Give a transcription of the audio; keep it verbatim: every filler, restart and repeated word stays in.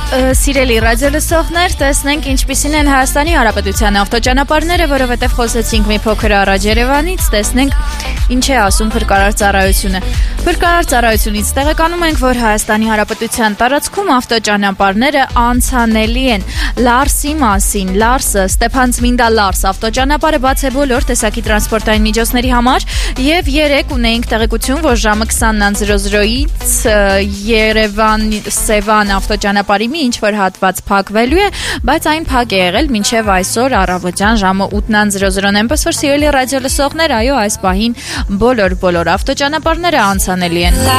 Սիրելի ռադիոլսողներ, տեսնենք ինչպիսին են Հայաստանի Հանրապետության ավտոճանապարհները, որովհետև խոսեցինք մի փոքր առաջ Երևանից, տեսնենք ինչ է ասում փրկարար ծառայությունը։ Փրկարար ծառայությունից տեղեկանում ենք, որ Հայաստանի Հանրապետության տարածքում ավտոճանապարհները անցանելի են։ Լարսի մասին, Լարսը, Ստեփանցմինդա Լարս ավտոճանապարհը բաց է բոլոր տեսակի տրանսպորտային միջոցների համար եւ երեկ ունեինք տեղեկություն, որ ժամը քսանն զրո զրոից Երևան-Սևան ավտոճանապարհի ինչ որ հատված փակվելու է, բայց այն փակ է եղել մինչև այսօր առավոտյան ժամը ութն զրո զրոն, այնպես որ սիրելի ռադիոլսողներ, այո, այս պահին բոլոր բոլոր ավտոճանապարհները անցանելի են։